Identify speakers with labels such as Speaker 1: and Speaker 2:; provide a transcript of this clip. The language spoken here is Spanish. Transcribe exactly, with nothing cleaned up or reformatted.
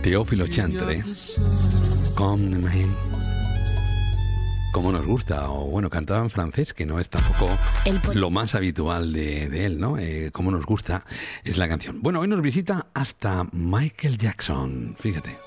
Speaker 1: Teófilo Chantre, Come Main. Como nos gusta, o bueno, cantaba en francés, que no es tampoco lo más habitual de, de él, ¿no? Eh, como nos gusta es la canción. Bueno, hoy nos visita hasta Michael Jackson, fíjate.